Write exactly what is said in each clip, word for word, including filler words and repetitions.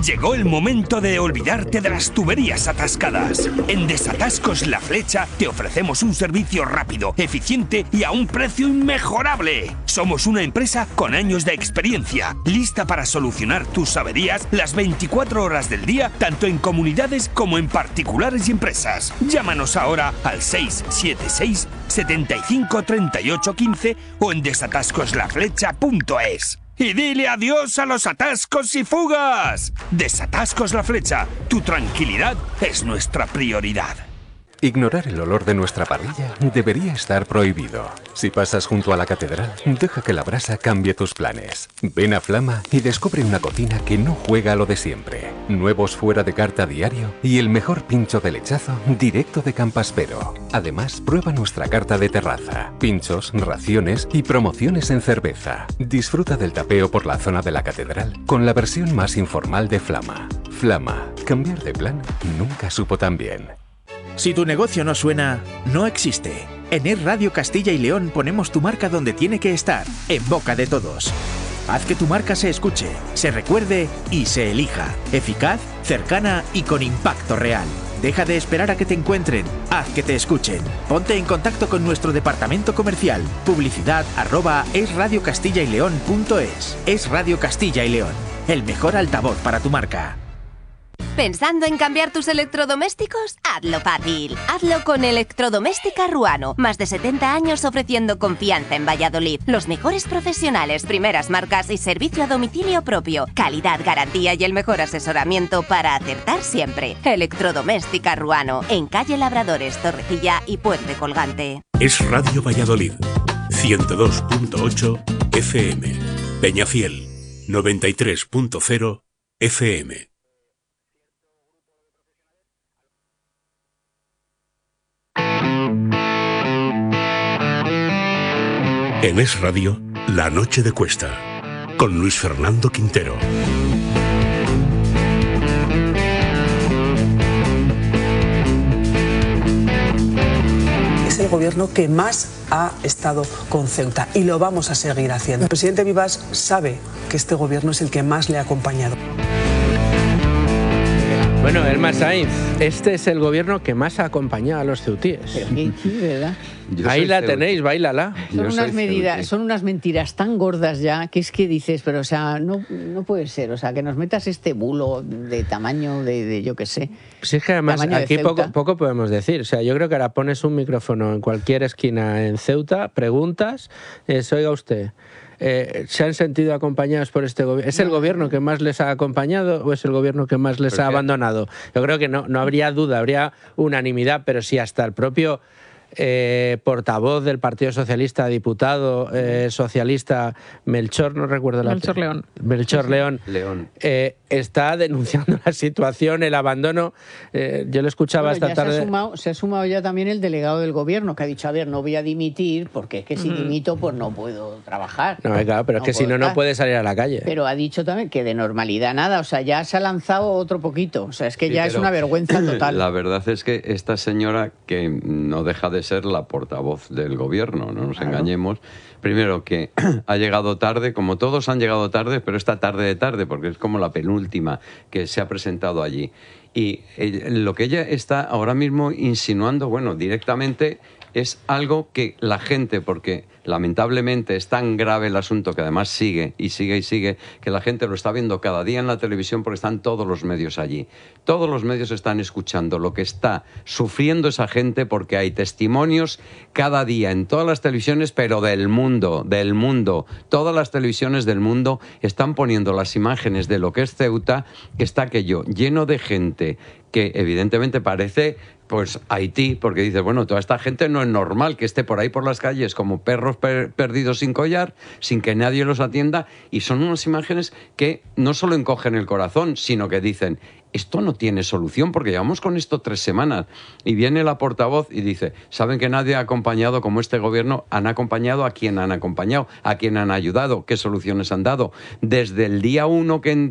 Llegó el momento de olvidarte de las tuberías atascadas. En Desatascos La Flecha te ofrecemos un servicio rápido, eficiente y a un precio inmejorable. Somos una empresa con años de experiencia, lista para solucionar tus averías las veinticuatro horas del día, tanto en comunidades como en particulares y empresas. Llámanos ahora al seis siete seis, setenta y cinco, treinta y ocho, quince o en desatascos la flecha punto es. Y dile adiós a los atascos y fugas. Desatascos La Flecha. Tu tranquilidad es nuestra prioridad. Ignorar el olor de nuestra parrilla debería estar prohibido. Si pasas junto a la catedral, deja que la brasa cambie tus planes. Ven a Flama y descubre una cocina que no juega a lo de siempre. Nuevos fuera de carta diario y el mejor pincho de lechazo directo de Campaspero. Además, prueba nuestra carta de terraza, pinchos, raciones y promociones en cerveza. Disfruta del tapeo por la zona de la catedral con la versión más informal de Flama. Flama, cambiar de plan nunca supo tan bien. Si tu negocio no suena, no existe. En Es Radio Castilla y León ponemos tu marca donde tiene que estar, en boca de todos. Haz que tu marca se escuche, se recuerde y se elija. Eficaz, cercana y con impacto real. Deja de esperar a que te encuentren, haz que te escuchen. Ponte en contacto con nuestro departamento comercial. Publicidad arroba esradiocastilla-y-león.es. Es Radio Castilla y León, el mejor altavoz para tu marca. ¿Pensando en cambiar tus electrodomésticos? Hazlo fácil. Hazlo con Electrodoméstica Ruano. Más de setenta años ofreciendo confianza en Valladolid. Los mejores profesionales, primeras marcas y servicio a domicilio propio. Calidad, garantía y el mejor asesoramiento para acertar siempre. Electrodoméstica Ruano. En calle Labradores, Torrecilla y Puente Colgante. Es Radio Valladolid. ciento dos punto ocho F M. Peñafiel. noventa y tres punto cero F M. En Es Radio, La Noche de Cuesta, con Luis Fernando Quintero. Es el gobierno que más ha estado con Ceuta y lo vamos a seguir haciendo. El presidente Vivas sabe que este gobierno es el que más le ha acompañado. Bueno, Elma Sainz, este es el gobierno que más ha acompañado a los ceutíes. Pero qué sí, ¿verdad? Yo Ahí la ceutí. Tenéis, bailala. Son unas, medidas, son unas mentiras tan gordas ya, que es que dices, pero o sea, no, no puede ser, o sea, que nos metas este bulo de tamaño de, de yo qué sé. Sí, es que además aquí poco, poco podemos decir, o sea, yo creo que ahora pones un micrófono en cualquier esquina en Ceuta, preguntas, eh, oiga usted... Eh, ¿se han sentido acompañados por este gobierno? ¿Es el gobierno que más les ha acompañado o es el gobierno que más les ha abandonado? Yo creo que no, no habría duda, habría unanimidad, pero si hasta el propio eh, portavoz del Partido Socialista, diputado eh, socialista, Melchor, no recuerdo la... Melchor León. Melchor León. León. Eh, está denunciando la situación, el abandono. Eh, yo lo escuchaba bueno, esta ya tarde. Se ha, sumado, se ha sumado ya también el delegado del gobierno, que ha dicho, a ver, no voy a dimitir, porque es que si mm. dimito, pues no puedo trabajar. No, claro, pero no es que si no, estar. no puede salir a la calle. Pero ha dicho también que de normalidad nada, o sea, ya se ha lanzado otro poquito. O sea, es que sí, ya es una vergüenza total. La verdad es que esta señora, que no deja de ser la portavoz del gobierno, no nos claro. engañemos, primero que ha llegado tarde, como todos han llegado tarde, pero esta tarde de tarde, porque es como la penúltima que se ha presentado allí. Y lo que ella está ahora mismo insinuando, bueno, directamente es algo que la gente, porque lamentablemente es tan grave el asunto que además sigue y sigue y sigue, que la gente lo está viendo cada día en la televisión porque están todos los medios allí. Todos los medios están escuchando lo que está sufriendo esa gente porque hay testimonios cada día en todas las televisiones, pero del mundo, del mundo. Todas las televisiones del mundo están poniendo las imágenes de lo que es Ceuta, que está aquello lleno de gente que evidentemente parece pues Haití, porque dices, bueno, toda esta gente no es normal que esté por ahí por las calles como perros per- perdidos sin collar, sin que nadie los atienda, y son unas imágenes que no solo encogen el corazón, sino que dicen, esto no tiene solución porque llevamos con esto tres semanas. Y viene la portavoz y dice, ¿saben que nadie ha acompañado como este gobierno? Han acompañado a quien han acompañado, a quien han ayudado, qué soluciones han dado. Desde el día uno que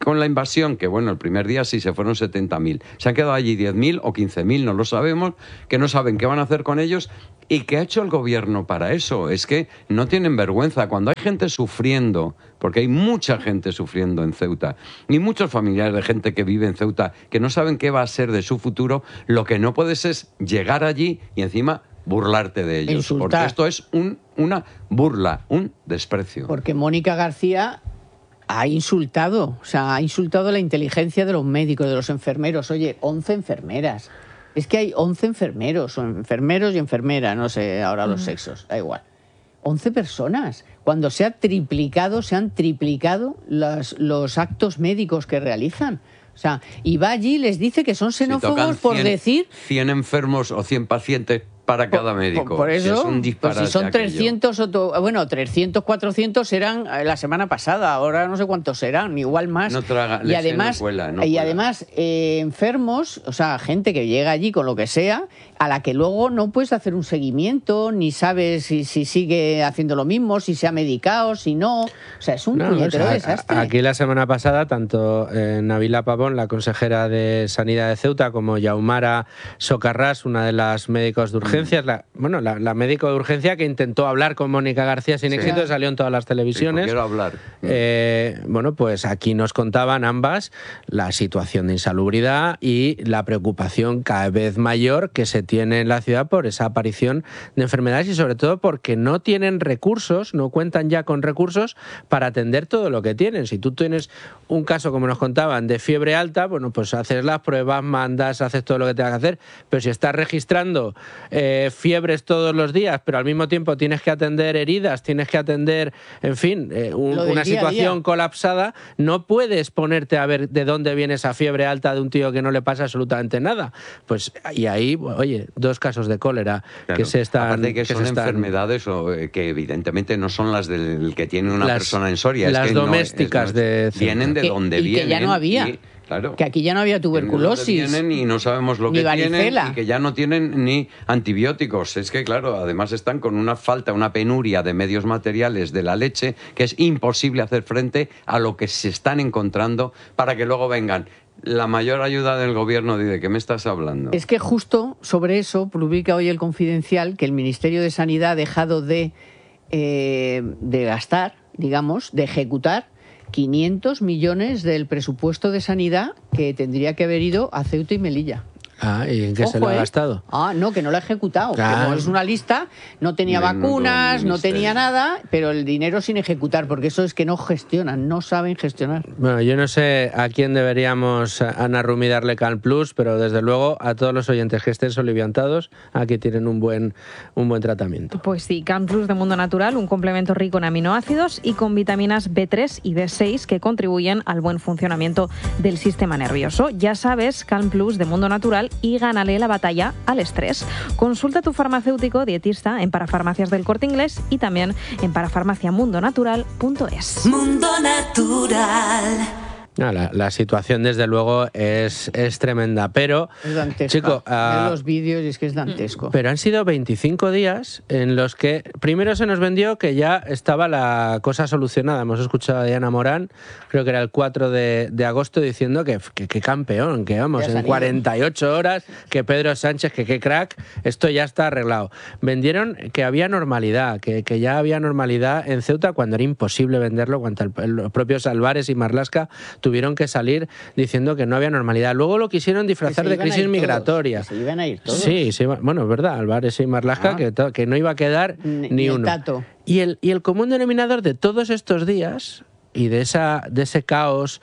con la invasión, que bueno, el primer día sí se fueron setenta mil, se han quedado allí diez mil o quince mil, no lo sabemos, que no saben qué van a hacer con ellos. ¿Y qué ha hecho el gobierno para eso? Es que no tienen vergüenza. Cuando hay gente sufriendo, porque hay mucha gente sufriendo en Ceuta, y muchos familiares de gente que vive en Ceuta que no saben qué va a ser de su futuro, lo que no puedes es llegar allí y encima burlarte de ellos. Insultar. Porque esto es un, una burla, un desprecio. Porque Mónica García ha insultado, o sea, ha insultado la inteligencia de los médicos, de los enfermeros. Oye, once enfermeras. Es que hay once enfermeros, o enfermeros y enfermeras, no sé ahora los sexos, da igual. once personas. Cuando se ha triplicado, se han triplicado los, los actos médicos que realizan. O sea, y va allí y les dice que son xenófobos por decir... cien enfermos o cien pacientes para cada por, médico. Por, por eso, si es un pues si son aquello. trescientos, bueno, trescientos, cuatrocientos eran la semana pasada, ahora no sé cuántos serán, igual más. No traga, y además, no cuela, no y cuela. además eh, enfermos, o sea, gente que llega allí con lo que sea, a la que luego no puedes hacer un seguimiento, ni sabes si, si sigue haciendo lo mismo, si se ha medicado, si no. O sea, es un No, puñetero o sea, desastre. Aquí la semana pasada, tanto eh, Nabila Pavón, la consejera de Sanidad de Ceuta, como Yaumara Socarrás, una de las médicos de urgencias, mm. la, bueno, la, la médico de urgencia que intentó hablar con Mónica García sin sí. éxito, salió en todas las televisiones. Sí, quiero hablar. Eh, bueno, pues aquí nos contaban ambas la situación de insalubridad y la preocupación cada vez mayor que se tiene en la ciudad por esa aparición de enfermedades y sobre todo porque no tienen recursos, no cuentan ya con recursos para atender todo lo que tienen. Si tú tienes un caso, como nos contaban, de fiebre alta, bueno, pues haces las pruebas, mandas, haces todo lo que tengas que hacer, pero si estás registrando eh, fiebres todos los días, pero al mismo tiempo tienes que atender heridas, tienes que atender, en fin, eh, un, una día situación día. colapsada, no puedes ponerte a ver de dónde viene esa fiebre alta de un tío que no le pasa absolutamente nada. Pues y ahí, oye, dos casos de cólera claro. que se están... Aparte de que, que son están... enfermedades o, eh, que evidentemente no son las del que tiene una las, persona en Soria. Las es que domésticas no, es, no, de... Vienen de que, donde y vienen. Que ya no había. Y, Claro. Que aquí ya no había tuberculosis. Vienen y no sabemos lo ni que varicela. tienen y que ya no tienen ni antibióticos. Es que, claro, además están con una falta, una penuria de medios materiales de la leche que es imposible hacer frente a lo que se están encontrando para que luego vengan. La mayor ayuda del gobierno, ¿de qué me estás hablando? Es que justo sobre eso publica hoy el Confidencial que el Ministerio de Sanidad ha dejado de, eh, de gastar, digamos, de ejecutar quinientos millones del presupuesto de sanidad que tendría que haber ido a Ceuta y Melilla. Ah, ¿y en qué Ojo, se lo ha ¿eh? gastado? Ah, no, que no lo ha ejecutado. Claro. Como es una lista, no tenía Menudo vacunas, no ministerio. tenía nada, pero el dinero sin ejecutar, porque eso es que no gestionan, no saben gestionar. Bueno, yo no sé a quién deberíamos, Ana Rumi, darle Can Plus, pero desde luego a todos los oyentes que estén soliviantados, aquí tienen un buen, un buen tratamiento. Pues sí, Can Plus de Mundo Natural, un complemento rico en aminoácidos y con vitaminas B tres y B seis que contribuyen al buen funcionamiento del sistema nervioso. Ya sabes, Can Plus de Mundo Natural y gánale la batalla al estrés. Consulta a tu farmacéutico dietista en Parafarmacias del Corte Inglés y también en parafarmacia mundo natural punto es. Mundo Natural. No, la, la situación, desde luego, es, es tremenda, pero... Es dantesca. Chico, uh, uh, los vídeos y es que es dantesco. Pero han sido veinticinco días en los que primero se nos vendió que ya estaba la cosa solucionada. Hemos escuchado a Diana Morán, creo que era el cuatro de agosto, diciendo que, que, que campeón, que vamos, en cuarenta y ocho horas, que Pedro Sánchez, que qué crack, esto ya está arreglado. Vendieron que había normalidad, que, que ya había normalidad en Ceuta cuando era imposible venderlo, cuando el, los propios Álvarez y Marlaska tuvieron que salir diciendo que no había normalidad. Luego lo quisieron disfrazar de crisis migratoria. Se iban a ir todos. Sí, sí, bueno, es verdad, Álvarez y Marlaska, ah. que, to, que no iba a quedar ni, ni uno. Tato. Y el, y el común denominador de todos estos días y de, esa, de ese caos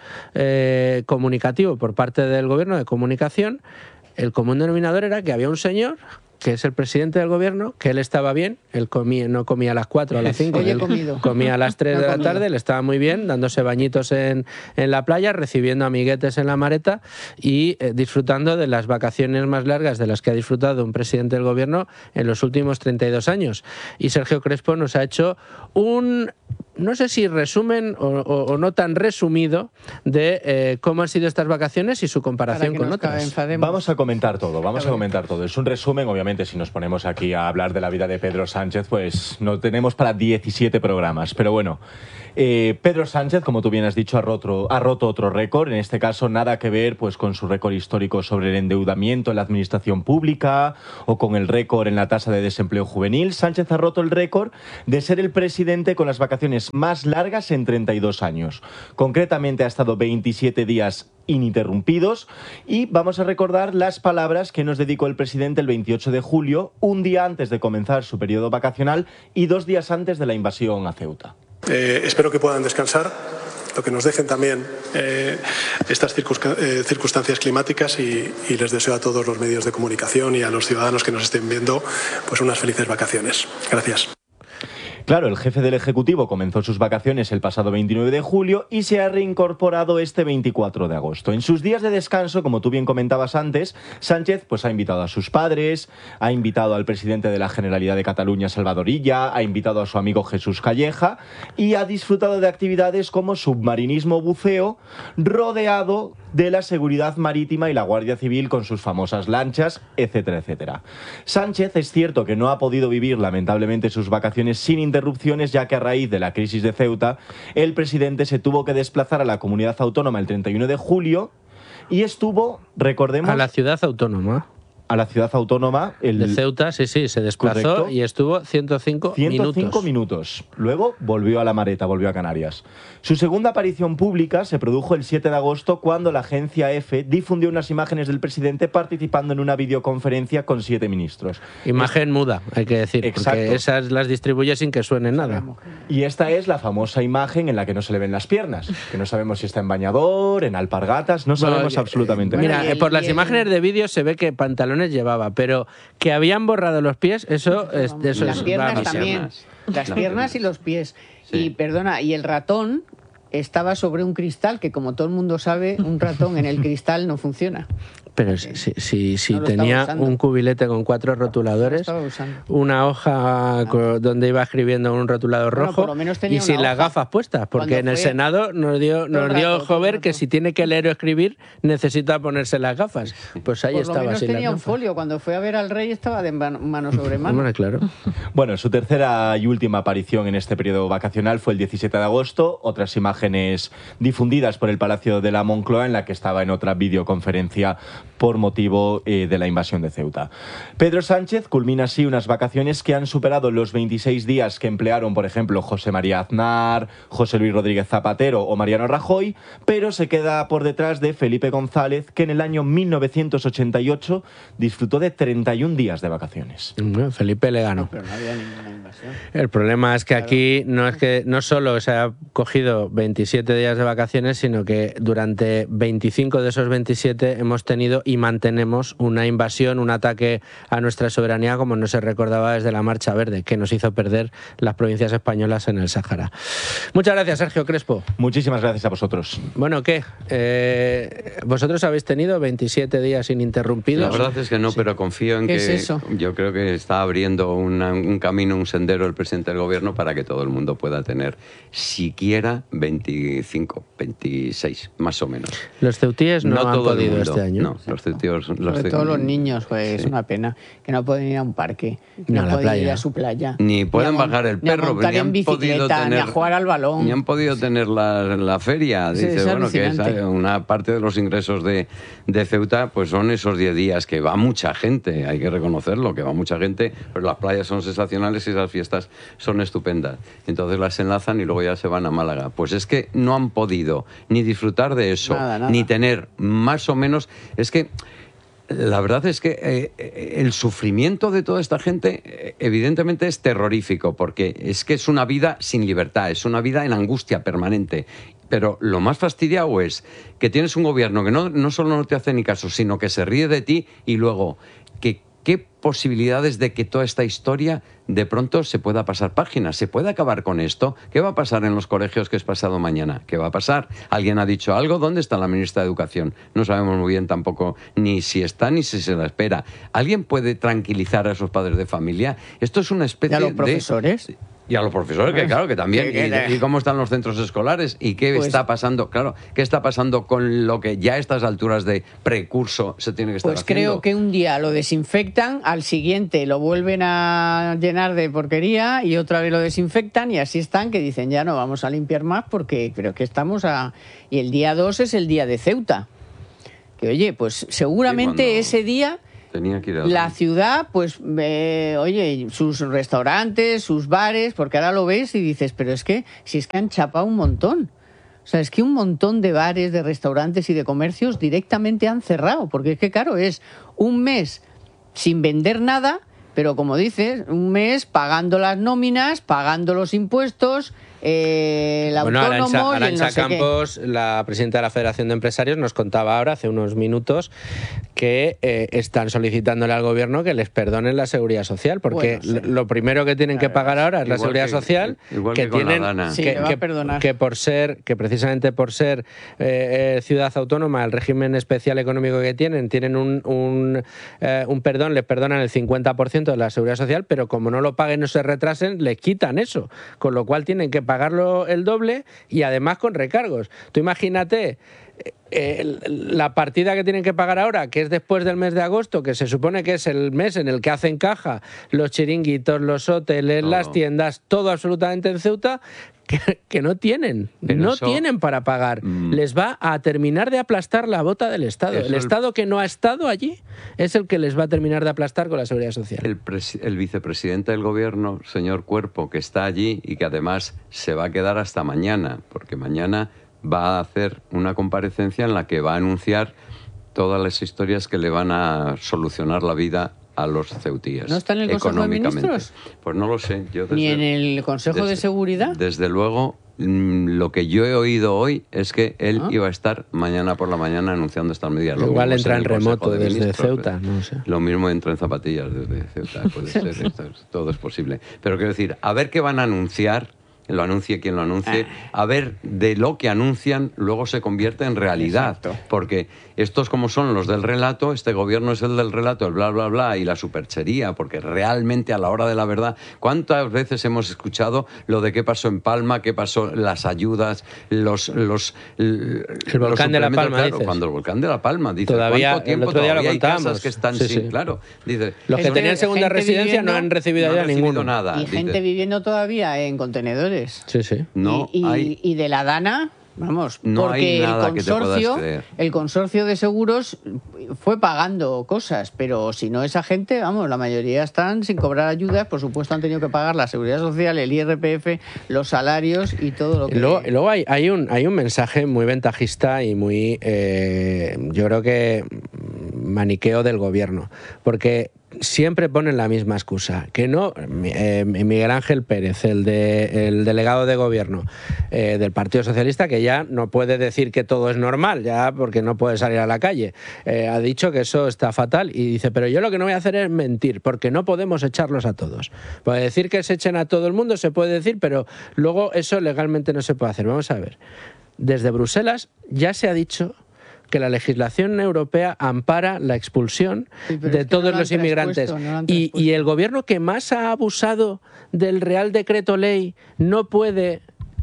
eh, comunicativo por parte del gobierno de comunicación, el común denominador era que había un señor que es el presidente del gobierno, que él estaba bien, él comía, no comía a las cuatro, a las cinco, Hoy he él comido. comía a las tres No de la comido. tarde, él estaba muy bien, dándose bañitos en, en la playa, recibiendo amiguetes en la Mareta y eh, disfrutando de las vacaciones más largas de las que ha disfrutado un presidente del gobierno en los últimos treinta y dos años. Y Sergio Crespo nos ha hecho un no sé si resumen o, o, o no tan resumido de eh, cómo han sido estas vacaciones y su comparación con otras. Vamos a comentar todo, vamos a, a comentar todo. Es un resumen, obviamente, si nos ponemos aquí a hablar de la vida de Pedro Sánchez, pues no tenemos para diecisiete programas, pero bueno. Eh, Pedro Sánchez, como tú bien has dicho, ha roto, ha roto otro récord, en este caso nada que ver pues con su récord histórico sobre el endeudamiento en la administración pública o con el récord en la tasa de desempleo juvenil. Sánchez ha roto el récord de ser el presidente con las vacaciones más largas en treinta y dos años. Concretamente ha estado veintisiete días ininterrumpidos y vamos a recordar las palabras que nos dedicó el presidente el veintiocho de julio, un día antes de comenzar su periodo vacacional y dos días antes de la invasión a Ceuta. Eh, espero que puedan descansar, lo que nos dejen también eh, estas eh, circunstancias climáticas y, y les deseo a todos los medios de comunicación y a los ciudadanos que nos estén viendo pues unas felices vacaciones. Gracias. Claro, el jefe del Ejecutivo comenzó sus vacaciones el pasado veintinueve de julio y se ha reincorporado este veinticuatro de agosto. En sus días de descanso, como tú bien comentabas antes, Sánchez pues, ha invitado a sus padres, ha invitado al presidente de la Generalidad de Cataluña, Salvador Illa, ha invitado a su amigo Jesús Calleja y ha disfrutado de actividades como submarinismo, buceo, rodeado de la seguridad marítima y la Guardia Civil con sus famosas lanchas, etcétera, etcétera. Sánchez es cierto que no ha podido vivir lamentablemente sus vacaciones sin interrupciones, ya que a raíz de la crisis de Ceuta, el presidente se tuvo que desplazar a la comunidad autónoma el treinta y uno de julio y estuvo, recordemos... A la ciudad autónoma. A la ciudad autónoma. El... De Ceuta, sí, sí, se desplazó. Correcto. Y estuvo ciento cinco minutos. ciento cinco minutos. Luego volvió a La Mareta, volvió a Canarias. Su segunda aparición pública se produjo el siete de agosto cuando la agencia EFE difundió unas imágenes del presidente participando en una videoconferencia con siete ministros. Imagen es... muda, hay que decir, Exacto. porque esas las distribuye sin que suene nada. Y esta es la famosa imagen en la que no se le ven las piernas, que no sabemos si está en bañador, en alpargatas, no sabemos bueno, absolutamente nada. Mira, el, por las el... imágenes de vídeo se ve que pantalones llevaba, pero que habían borrado los pies, eso es de eso. Las es, piernas vamos, también, las piernas y los pies. Sí. Y perdona, y el ratón estaba sobre un cristal que, como todo el mundo sabe, un ratón en el cristal no funciona. Pero si, si, si no tenía un cubilete con cuatro rotuladores, una hoja no. donde iba escribiendo un rotulador bueno, rojo y sin las gafas puestas, porque en el Senado nos dio, nos dio ojo ver que si tiene que leer o escribir necesita ponerse las gafas. Pues ahí Por estaba. Lo menos sin tenía las un folio, cuando fue a ver al rey estaba de mano sobre mano. Bueno, claro. Bueno, su tercera y última aparición en este periodo vacacional fue el diecisiete de agosto, otras imágenes difundidas por el Palacio de la Moncloa en la que estaba en otra videoconferencia por motivo eh, de la invasión de Ceuta. Pedro Sánchez culmina así unas vacaciones que han superado los veintiséis días que emplearon, por ejemplo, José María Aznar, José Luis Rodríguez Zapatero o Mariano Rajoy, pero se queda por detrás de Felipe González, que en el año mil novecientos ochenta y ocho disfrutó de treinta y un días de vacaciones. Bueno, Felipe le ganó. No, pero no había ninguna invasión. El problema es que claro. aquí no es que no solo se ha cogido veintisiete días de vacaciones, sino que durante veinticinco de esos veintisiete hemos tenido y mantenemos una invasión, un ataque a nuestra soberanía como no se recordaba desde la Marcha Verde, que nos hizo perder las provincias españolas en el Sáhara. Muchas gracias, Sergio Crespo. Muchísimas gracias a vosotros. Bueno, ¿qué? Eh, ¿Vosotros habéis tenido veintisiete días ininterrumpidos? La verdad es que no, sí. pero confío en ¿Qué que... es eso? Yo creo que está abriendo una, un camino, un sendero el presidente del gobierno para que todo el mundo pueda tener siquiera veinticinco, veintiséis, más o menos. Los ceutíes no, no han todo podido el mundo, este año. No, los ceutíes... Los Sobre ceutíes, todo los niños, pues sí. es una pena. Que no pueden ir a un parque, que no, no pueden playa. ir a su playa. Ni pueden ni bajar el perro, ni a montar ni han en bicicleta, tener, ni a jugar al balón. Ni han podido tener la, la feria. Dice, sí, bueno, que es una parte de los ingresos de, de Ceuta, pues son esos diez días que va mucha gente, hay que reconocerlo, que va mucha gente, pero las playas son sensacionales y esas fiestas son estupendas. Entonces las enlazan y luego ya se van a Málaga. Pues es que no han podido ni disfrutar de eso, nada, nada. ni tener más o menos... Es que la verdad es que eh, el sufrimiento de toda esta gente eh, evidentemente es terrorífico, porque es que es una vida sin libertad, es una vida en angustia permanente. Pero lo más fastidiado es que tienes un gobierno que no, no solo no te hace ni caso, sino que se ríe de ti y luego que qué posibilidades de que toda esta historia de pronto se pueda pasar página, se puede acabar con esto. ¿Qué va a pasar en los colegios que es pasado mañana? ¿Qué va a pasar? ¿Alguien ha dicho algo? ¿Dónde está la ministra de Educación? No sabemos muy bien tampoco ni si está ni si se la espera. ¿Alguien puede tranquilizar a esos padres de familia? Esto es una especie de... ¿Y a los profesores? De... Y a los profesores, que claro, que también. ¿Y, y cómo están los centros escolares? ¿Y qué pues, está pasando? Claro, ¿qué está pasando con lo que ya a estas alturas de precurso se tiene que estar pues haciendo? Pues creo que un día lo desinfectan, al siguiente lo vuelven a llenar de porquería y otra vez lo desinfectan y así están, que dicen ya no vamos a limpiar más porque creo que estamos a... Y el día dos es el día de Ceuta. Que oye, pues seguramente sí, ese día... Tenía que ir a la ciudad, pues, eh, oye, sus restaurantes, sus bares, porque ahora lo ves y dices, pero es que, si es que han chapado un montón. O sea, es que un montón de bares, de restaurantes y de comercios directamente han cerrado, porque es que, claro, es un mes sin vender nada, pero como dices, un mes pagando las nóminas, pagando los impuestos... Eh, el bueno, autónomo Arantxa, y el Arantxa no sé Campos, qué. La presidenta de la Federación de Empresarios, nos contaba ahora, hace unos minutos, que eh, están solicitándole al gobierno que les perdonen la seguridad social, porque bueno, sí. lo primero que tienen que pagar ahora es la seguridad que, social, igual que, que tienen la sí, que, que, que, que por ser, que precisamente por ser eh, eh, ciudad autónoma, el régimen especial económico que tienen, tienen un, un, eh, un perdón, les perdonan el cincuenta por ciento de la seguridad social, pero como no lo paguen, no se retrasen, les quitan eso, con lo cual tienen que pagarlo el doble y además con recargos. Tú imagínate eh, la partida que tienen que pagar ahora, que es después del mes de agosto, que se supone que es el mes en el que hacen caja los chiringuitos, los hoteles, todo. Las tiendas, todo absolutamente en Ceuta, que, que no tienen, Pero no eso, tienen para pagar. Mmm, les va a terminar de aplastar la bota del Estado. El Estado el, que no ha estado allí es el que les va a terminar de aplastar con la seguridad social. El, el vicepresidente del gobierno, señor Cuerpo, que está allí y que además se va a quedar hasta mañana, porque mañana va a hacer una comparecencia en la que va a anunciar todas las historias que le van a solucionar la vida a los ceutíes. ¿No está en el Consejo de Ministros? Pues no lo sé. Yo desde, ¿Ni en el Consejo desde, de Seguridad? Desde luego, lo que yo he oído hoy es que él ¿Ah? iba a estar mañana por la mañana anunciando estas medidas. Lo Igual entra en, en remoto de desde ministros, Ceuta, no sé. Lo mismo entra en zapatillas desde Ceuta, puede ser, esto, todo es posible. Pero quiero decir, a ver qué van a anunciar, lo anuncie quien lo anuncie, a ver de lo que anuncian luego se convierte en realidad. Exacto. Porque estos como son los del relato, este gobierno es el del relato, el bla bla bla y la superchería, porque realmente a la hora de la verdad, ¿cuántas veces hemos escuchado lo de qué pasó en Palma, qué pasó, las ayudas, los... los el volcán de La Palma, claro, dices. Cuando el volcán de La Palma, dice, todavía, ¿cuánto tiempo el otro día todavía lo hay casas que están sí, sin, sí. claro? Dice, los que tenían segunda residencia viviendo, no han recibido no ya han recibido ninguno. nada. Y dice. gente viviendo todavía en contenedores. Sí, sí. No y, y, hay... y de la Dana... Vamos, no porque hay nada el consorcio, el consorcio de seguros fue pagando cosas, pero si no esa gente, vamos, la mayoría están sin cobrar ayudas, por supuesto han tenido que pagar la seguridad social, el I R P F, los salarios y todo lo que... Luego, luego hay, hay, un, hay un mensaje muy ventajista y muy, eh, yo creo que maniqueo del gobierno, porque siempre ponen la misma excusa, que no, eh, Miguel Ángel Pérez, el, de, el delegado de gobierno eh, del Partido Socialista, que ya no puede decir que todo es normal, ya porque no puede salir a la calle, eh, ha dicho que eso está fatal y dice, pero yo lo que no voy a hacer es mentir, porque no podemos echarlos a todos. Puede decir que se echen a todo el mundo, se puede decir, pero luego eso legalmente no se puede hacer. Vamos a ver, desde Bruselas ya se ha dicho que la legislación europea ampara la expulsión sí, de todos no los inmigrantes. No y, y el gobierno que más ha abusado del Real Decreto Ley no puede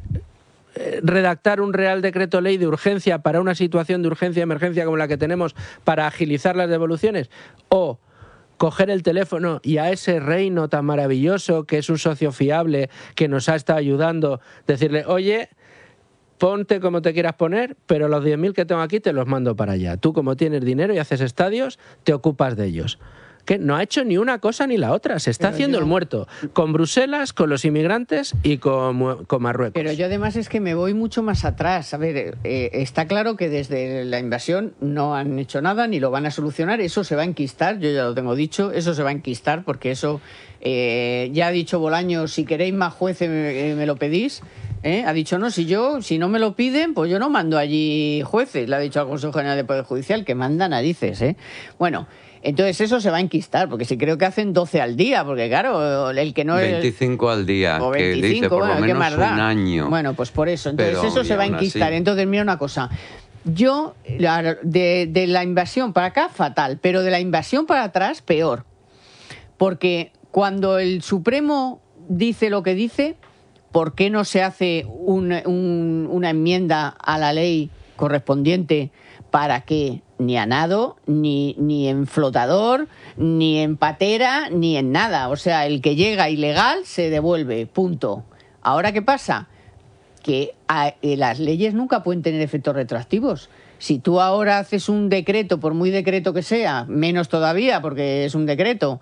redactar un Real Decreto Ley de urgencia para una situación de urgencia y emergencia como la que tenemos para agilizar las devoluciones, o coger el teléfono y a ese reino tan maravilloso que es un socio fiable que nos ha estado ayudando, decirle, oye, ponte como te quieras poner, pero los diez mil que tengo aquí te los mando para allá. Tú, como tienes dinero y haces estadios, te ocupas de ellos. Que no ha hecho ni una cosa ni la otra. Se está pero haciendo yo... el muerto. Con Bruselas, con los inmigrantes y con, con Marruecos. Pero yo además es que me voy mucho más atrás. A ver, eh, está claro que desde la invasión no han hecho nada ni lo van a solucionar. Eso se va a enquistar, yo ya lo tengo dicho. Eso se va a enquistar porque eso... Eh, ya ha dicho Bolaños, si queréis más jueces me, me lo pedís. ¿Eh? Ha dicho, no, si yo, si no me lo piden, pues yo no mando allí jueces, le ha dicho al Consejo General de Poder Judicial, que manda narices, ¿eh? Bueno, entonces eso se va a enquistar, porque si creo que hacen doce al día, porque claro, el que no es... veinticinco al día, o veinticinco, que dice por bueno, lo menos un año. Bueno, pues por eso, entonces Pero, eso se va a enquistar. Así. Entonces, mira una cosa, yo, de, de la invasión para acá, fatal, pero de la invasión para atrás, peor, porque cuando el Supremo dice lo que dice, ¿por qué no se hace un, un, una enmienda a la ley correspondiente para que ni a nado, ni, ni en flotador, ni en patera, ni en nada? O sea, el que llega ilegal se devuelve, punto. ¿Ahora qué pasa? Que a, eh, las leyes nunca pueden tener efectos retroactivos. Si tú ahora haces un decreto, por muy decreto que sea, menos todavía porque es un decreto,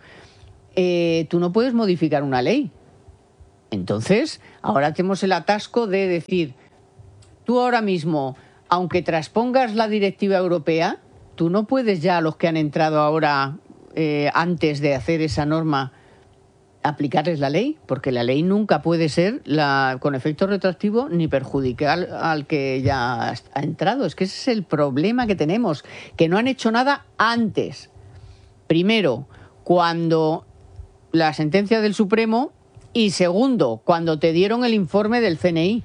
eh, tú no puedes modificar una ley. Entonces, ahora tenemos el atasco de decir, tú ahora mismo, aunque transpongas la directiva europea, tú no puedes ya a los que han entrado ahora, eh, antes de hacer esa norma, aplicarles la ley, porque la ley nunca puede ser la, con efecto retroactivo ni perjudicar al, al que ya ha entrado. Es que ese es el problema que tenemos, que no han hecho nada antes. Primero, cuando la sentencia del Supremo, y segundo, cuando te dieron el informe del C N I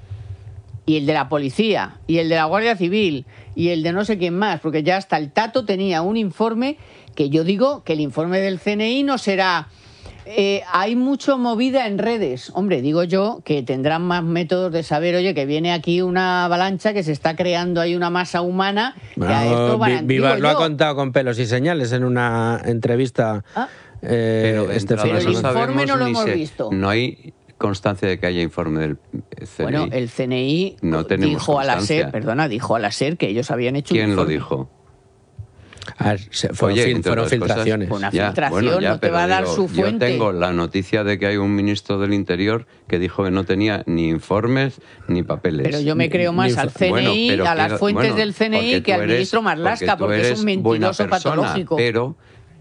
y el de la policía y el de la Guardia Civil y el de no sé quién más, porque ya hasta el Tato tenía un informe que yo digo que el informe del C N I no será... Eh, hay mucho movida en redes. Hombre, digo yo que tendrán más métodos de saber, oye, que viene aquí una avalancha, que se está creando ahí una masa humana. Bueno, que a esto van a... Vivas lo yo, ha contado con pelos y señales en una entrevista. ¿Ah? Eh, pero este pero el informe no lo hemos se, visto. No hay constancia de que haya informe del C N I. Bueno, el C N I no dijo a la constancia. SER, perdona, dijo a la SER que ellos habían hecho ¿Quién un lo informe. dijo? A ver, se, fueron, Oye, fil, fueron filtraciones. Una ya, filtración, bueno, ya, no te va a dar digo, su fuente. Yo tengo la noticia de que hay un ministro del Interior que dijo que no tenía ni informes ni papeles. Pero yo me creo más Ni, al C N I, bueno, a las quiero, fuentes bueno, del C N I que al eres, ministro Marlaska, porque, porque es un mentiroso persona, patológico. Pero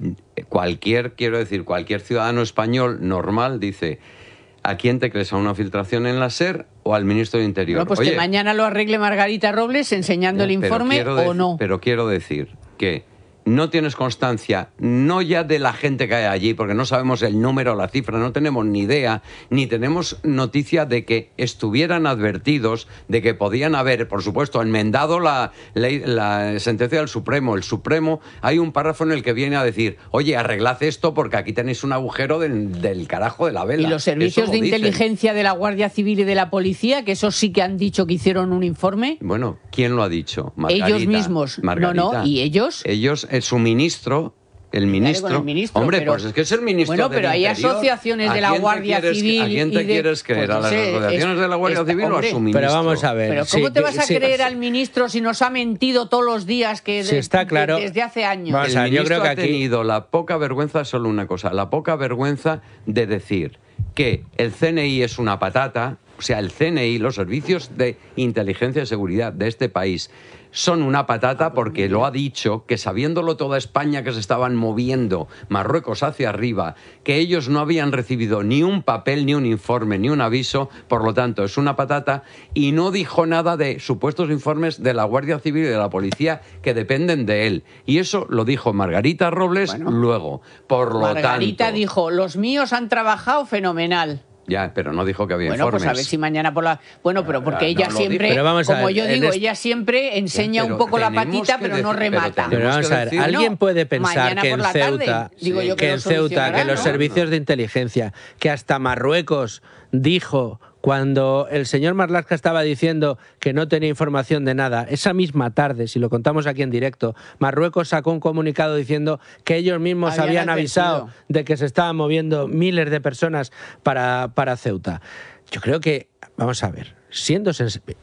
cualquier, quiero decir, cualquier ciudadano español normal dice... ¿A quién te crees? ¿A una filtración en la SER o al ministro de Interior? Bueno, pues Oye, que mañana lo arregle Margarita Robles enseñando el informe o no. Pero quiero decir que no tienes constancia, no ya de la gente que hay allí, porque no sabemos el número, la cifra, no tenemos ni idea, ni tenemos noticia de que estuvieran advertidos, de que podían haber, por supuesto, enmendado la, ley, la sentencia del Supremo. El Supremo, hay un párrafo en el que viene a decir, oye, arreglad esto porque aquí tenéis un agujero del, del carajo de la vela. Y los servicios Eso de lo dicen. inteligencia de la Guardia Civil y de la Policía, que esos sí que han dicho que hicieron un informe. Bueno, ¿quién lo ha dicho? Margarita. Ellos mismos. Margarita. No, no, ¿y ellos? Ellos, eh, su ministro, el ministro... Con el ministro, Hombre, pero, pues es que es el ministro Bueno, del pero hay Interior. asociaciones de la Guardia quieres, Civil... ¿A quién te y de, quieres creer? pues, ¿A las no sé, asociaciones es, de la Guardia es, Civil hombre, o a su ministro? Pero vamos a ver. Pero ¿cómo sí, te vas a sí, creer sí. al ministro si nos ha mentido todos los días que Sí, de, está claro. de, desde hace años? Vamos El a ver, yo ministro creo que ha aquí... tenido la poca vergüenza, solo una cosa, la poca vergüenza de decir que el C N I es una patata, o sea, el C N I, los servicios de inteligencia y seguridad de este país, son una patata porque lo ha dicho, que sabiéndolo toda España que se estaban moviendo Marruecos hacia arriba, que ellos no habían recibido ni un papel, ni un informe, ni un aviso, por lo tanto es una patata, y no dijo nada de supuestos informes de la Guardia Civil y de la Policía que dependen de él. Y eso lo dijo Margarita Robles bueno, luego. Por lo Margarita tanto, dijo, los míos han trabajado fenomenal. Ya, pero no dijo que había bueno, informes. Bueno, pues a ver si mañana por la... Bueno, pero porque ella no siempre, como ver, yo digo, este... ella siempre enseña un poco la patita, pero no remata. Pero vamos a ver, ¿alguien puede pensar que en Ceuta, sí. que, que, en Ceuta que los ¿no? servicios de inteligencia, que hasta Marruecos dijo... Cuando el señor Marlaska estaba diciendo que no tenía información de nada, esa misma tarde, si lo contamos aquí en directo, Marruecos sacó un comunicado diciendo que ellos mismos habían, habían avisado de que se estaban moviendo miles de personas para, para Ceuta. Yo creo que, vamos a ver, siendo sensible...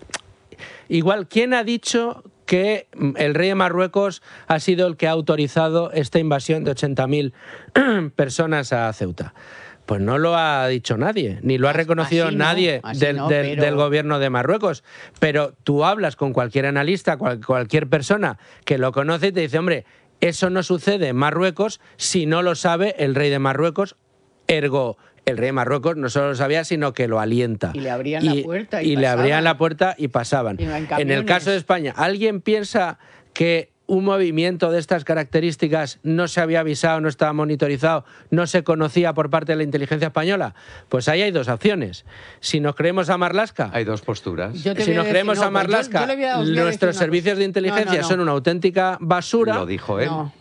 Igual, ¿quién ha dicho que el rey de Marruecos ha sido el que ha autorizado esta invasión de ochenta mil personas a Ceuta? Pues no lo ha dicho nadie, ni lo ha reconocido así nadie no, del, no, del, pero... del gobierno de Marruecos. Pero tú hablas con cualquier analista, cual, cualquier persona que lo conoce y te dice, hombre, eso no sucede en Marruecos si no lo sabe el rey de Marruecos, ergo... El rey de Marruecos no solo lo sabía, sino que lo alienta. Y le abrían y, la puerta y, y le abrían la puerta y pasaban. Y en el caso de España, ¿alguien piensa que un movimiento de estas características no se había avisado, no estaba monitorizado, no se conocía por parte de la inteligencia española? Pues ahí hay dos opciones. Si nos creemos a Marlaska... Hay dos posturas. Si nos creemos no, a Marlaska, yo, yo a, nuestros servicios de inteligencia no, no, no. son una auténtica basura. Lo dijo él. No.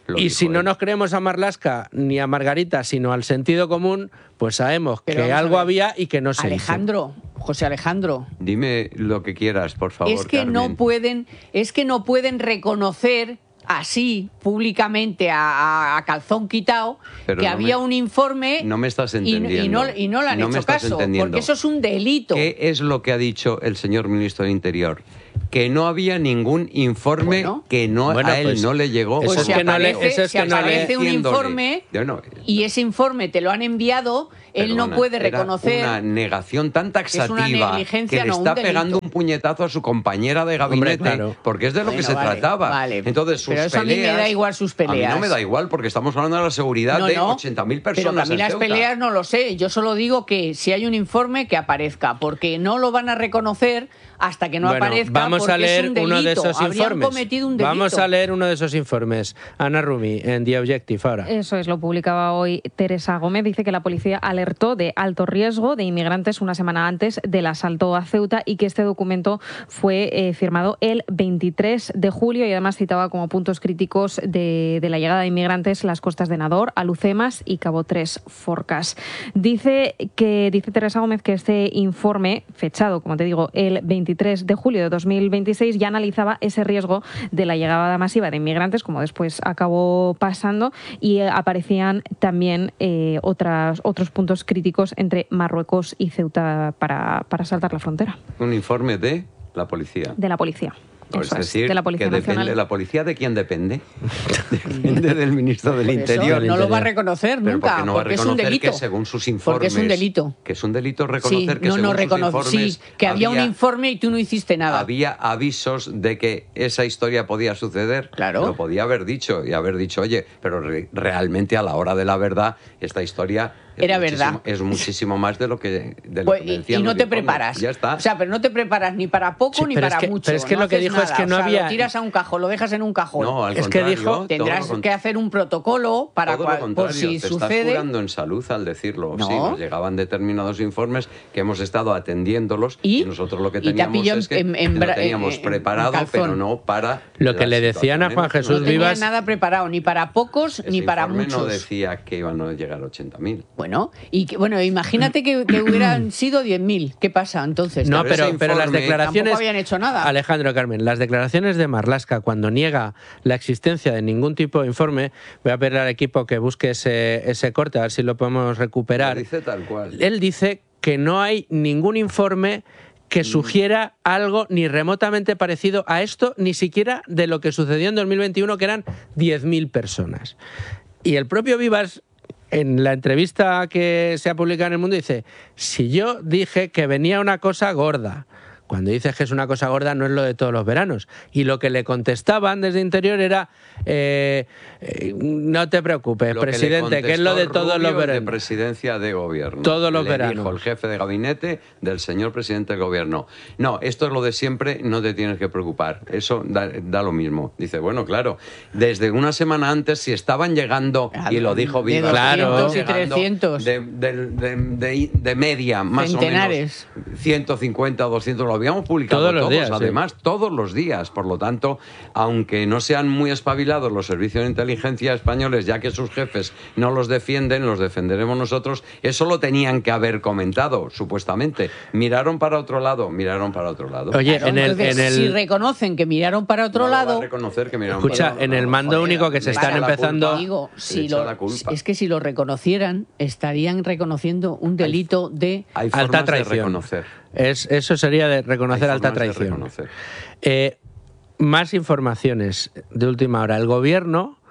y dijo si no él. nos creemos a Marlaska ni a Margarita, sino al sentido común, pues sabemos Pero que vamos a algo ver. había y que no se Alejandro, José Alejandro, Dime lo que quieras, por favor, es que Carmen. no pueden, es que no pueden reconocer así públicamente a, a- a calzón quitado Pero que no había me- un informe No me estás y, entendiendo. y no, y no le han No me hecho estás caso, entendiendo. porque eso es un delito. ¿Qué es lo que ha dicho el señor ministro del Interior? Que no había ningún informe Bueno. que no, Bueno, a él pues, no le llegó. eso Pues es si que no le- aparece, eso es si que no le- aparece un diciéndole- informe Yo no- y ese informe te lo han enviado, él no Perdona, puede era reconocer. una negación tan taxativa negligencia, que le no, un está delito. pegando un puñetazo a su compañera de gabinete, Hombre, claro. porque es de lo Bueno, que se vale, trataba. vale. Entonces, sus Pero eso a mí me peleas- da igual sus A mí peleas. no me da igual, porque estamos hablando de la seguridad No, de no, ochenta mil Pero que personas a mí en las Ceuta. peleas no lo sé. Yo solo digo que si hay un informe que aparezca, porque no lo van a reconocer hasta que no Bueno, aparezca. vamos porque a leer es un delito. uno de esos Habrían informes. cometido un delito. Vamos a leer uno de esos informes. Ana Rumi, en The Objective ahora. Eso es, lo publicaba hoy Teresa Gómez. Dice que la policía alertó de alto riesgo de inmigrantes una semana antes del asalto a Ceuta y que este documento fue eh, firmado el veintitrés de julio y además citaba como puntos críticos de, de la llegada de inmigrantes las costas de Nador, Alucemas y Cabo Tres Forcas. Dice que dice Teresa Gómez que este informe, fechado, como te digo, el veintitrés de julio de dos mil veintiséis, ya analizaba ese riesgo de la llegada masiva de inmigrantes, como después acabó pasando, y eh, aparecían también eh, otras, otros puntos críticos entre Marruecos y Ceuta para, para saltar la frontera Un informe de la policía. de la policía. Pues Eso es es, decir, de la Policía que depende, Nacional. ¿la policía de quién depende? Depende del ministro del Por eso Interior. no lo va a reconocer Pero nunca, porque no va a porque es un reconocer delito. que según sus informes... Porque es un delito. Que es un delito reconocer Sí, que no, según no sus reconoce. informes Sí, que había, un informe y tú no hiciste nada. Había avisos de que esa historia podía suceder. Claro. Lo podía haber dicho y haber dicho, oye, pero re- realmente a la hora de la verdad, esta historia es Era muchísimo- verdad. es muchísimo más de lo que, de lo Pues, que y, decían y no los te informes. preparas. Ya está. O sea, pero no te preparas ni para poco Sí, ni pero es para que- mucho. pero es que no lo que haces dijo es nada. que no O sea, había- lo tiras a un cajón, lo dejas en un cajón. No, al Es que contrario, dijo- todo Tendrás lo que hacer un protocolo para Todo cual- lo por contrario, si te estás sucede. curando en salud al decirlo. No. Sí, nos llegaban determinados informes que hemos estado atendiéndolos y, ¿Y? nosotros lo que Y te teníamos pilló es que en- en lo bra- teníamos en- en preparado, calzón. pero no para... Lo que la le decían a situación Juan en- Jesús No tenía Vivas- nada preparado, ni para pocos Ese ni para informe muchos. no decía que iban a llegar a ochenta mil. Bueno, y que, bueno, imagínate que, que hubieran sido diez mil. ¿Qué pasa entonces? No, Pero pero, ese pero las informe- declaraciones... Tampoco habían hecho nada. Alejandro, Carmen, las declaraciones de Marlaska cuando niega la existencia de ningún tipo de informe, voy a pedir al equipo que busque ese, ese corte, a ver si lo podemos recuperar. Lo dice tal cual. Él dice que no hay ningún informe que sugiera algo ni remotamente parecido a esto, ni siquiera de lo que sucedió en dos mil veintiuno, que eran diez mil personas. Y el propio Vivas, en la entrevista que se ha publicado en El Mundo, dice, si yo dije que venía una cosa gorda, cuando dices que es una cosa gorda no es lo de todos los veranos. Y lo que le contestaban desde Interior era, eh, eh, no te preocupes, Lo que le presidente, que, es lo de contestó todos los Rubio de veranos. presidencia de gobierno. Todos los Le veranos. dijo el jefe de gabinete del señor presidente del gobierno. No, esto es lo de siempre, no te tienes que preocupar. Eso da, da lo mismo. Dice, bueno, claro, desde una semana antes, si estaban llegando, y lo dijo de Viva, doscientos y llegando trescientos. De, de- de- de- de media, más Centenares. o menos, ciento cincuenta, doscientos, lo habíamos publicado Todos los todos, días, sí. además, todos los días. Por lo tanto, aunque no sean muy espabilados los servicios de inteligencia españoles, ya que sus jefes no los defienden, los defenderemos nosotros, eso lo tenían que haber comentado, supuestamente. Miraron para otro lado, miraron para otro lado. Oye, Claro, en el, entonces, en el- si reconocen que miraron para otro No lo va a lado, reconocer que miraron Escucha, para otro en el lado. mando Joder, único que se le están echa la empezando- culpa, digo, le si echa lo, la culpa. es que si lo reconocieran, estarían reconociendo un delito de Hay alta formas de traición. reconocer. Es, eso sería de reconocer Hay alta formas de traición. reconocer. Eh, más informaciones de última hora. El gobierno,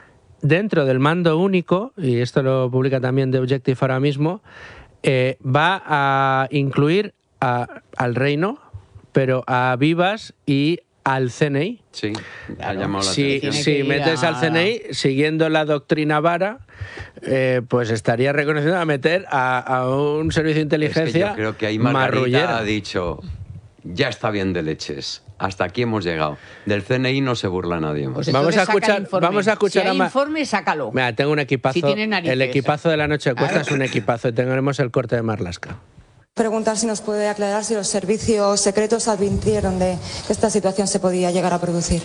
dentro del mando único, y esto lo publica también The Objective ahora mismo, eh, va a incluir a- al Reino, pero a Vivas y al C N I. Sí, ha llamado la Si, atención. si metes al C N I, siguiendo la doctrina Vara, eh, pues estaría reconociendo a meter a, a un servicio de Es que inteligencia yo creo que ahí Margarita marrullera. ha dicho, ya está bien de leches, hasta aquí hemos llegado. Del C N I no se burla nadie más. Pues Vamos entonces a saca el escuchar- informe. vamos a escuchar si a hay Ma- informe, sácalo. Mira, tengo un equipazo. Si tiene narices. El equipazo de la noche de cuesta Claro. es un equipazo. Y tendremos el corte de Marlaska. Preguntar si nos puede aclarar si los servicios secretos advirtieron de que esta situación se podía llegar a producir.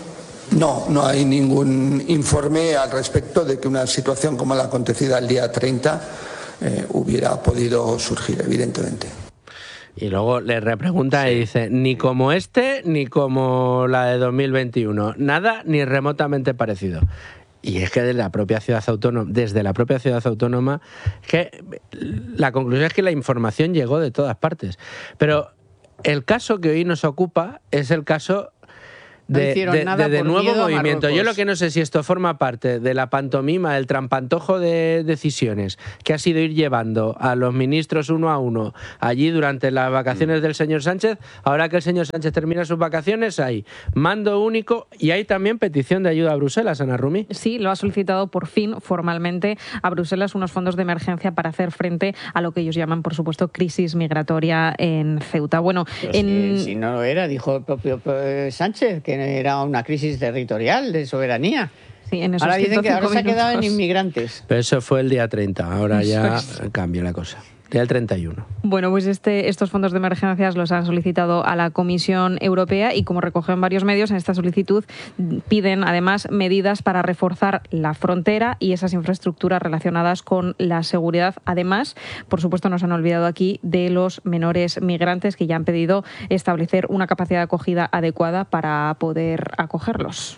No, no hay ningún informe al respecto de que una situación como la acontecida el día treinta eh, hubiera podido surgir, evidentemente. Y luego le repregunta sí. y dice, ni como este, ni como la de dos mil veintiuno. Nada ni remotamente parecido. Y es que desde la propia ciudad autónoma, desde la propia ciudad autónoma, que la conclusión es que la información llegó de todas partes. Pero el caso que hoy nos ocupa es el caso de, no de, nada de, de por nuevo miedo movimiento. a Yo lo que no sé si esto forma parte de la pantomima, el trampantojo de decisiones que ha sido ir llevando a los ministros uno a uno allí durante las vacaciones del señor Sánchez. Ahora que el señor Sánchez termina sus vacaciones, hay mando único y hay también petición de ayuda a Bruselas, Ana Rumi. Sí, lo ha solicitado por fin formalmente a Bruselas unos fondos de emergencia para hacer frente a lo que ellos llaman, por supuesto, crisis migratoria en Ceuta. Bueno, pues en... si, si no lo era, dijo el propio Sánchez, que era una crisis territorial de soberanía. Sí, en esos ahora dicen que ahora se ha quedado en minutos. inmigrantes. Pero eso fue el día treinta, ahora Eso ya es. cambia la cosa. Día el treinta y uno. Bueno, pues este, estos fondos de emergencias los han solicitado a la Comisión Europea y, como recogen varios medios, en esta solicitud piden además medidas para reforzar la frontera y esas infraestructuras relacionadas con la seguridad. Además, por supuesto, nos han olvidado aquí de los menores migrantes que ya han pedido establecer una capacidad de acogida adecuada para poder acogerlos.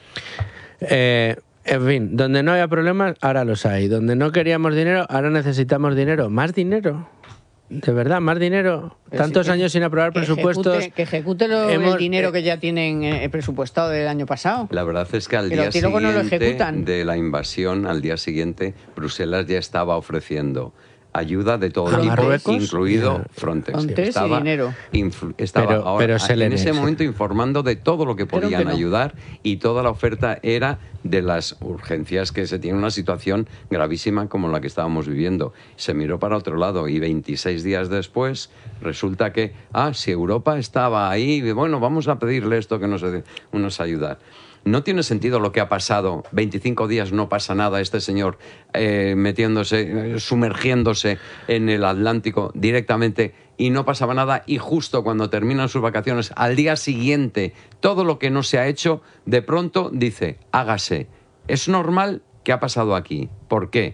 Eh... En fin, donde no había problemas, ahora los hay. Donde no queríamos dinero, ahora necesitamos dinero. ¿Más dinero? De verdad, más dinero. Pero Tantos sí que, años sin aprobar que presupuestos. Ejecute, que ejecute lo, Hemos, el dinero eh, que ya tienen eh, presupuestado del año pasado. La verdad es que al Pero día que luego no lo siguiente ejecutan. de la invasión, al día siguiente, Bruselas ya estaba ofreciendo ayuda de todo ¿A tipo, Marruecos? incluido Yeah. Frontex. Frontex estaba y dinero. influ- estaba Pero- ahora, pero en ese Selenex. momento informando de todo lo que Pero podían que no. ayudar, y toda la oferta era de las urgencias, que se tiene una situación gravísima como la que estábamos viviendo. Se miró para otro lado y veintiséis días después resulta que, ah, si Europa estaba ahí, bueno, vamos a pedirle esto que nos, nos ayuda. No tiene sentido lo que ha pasado. veinticinco días no pasa nada. Este señor eh, metiéndose, eh, sumergiéndose en el Atlántico directamente y no pasaba nada. Y justo cuando terminan sus vacaciones, al día siguiente, todo lo que no se ha hecho, de pronto dice, hágase. ¿Es normal? ¿Qué ha pasado aquí? ¿Por qué?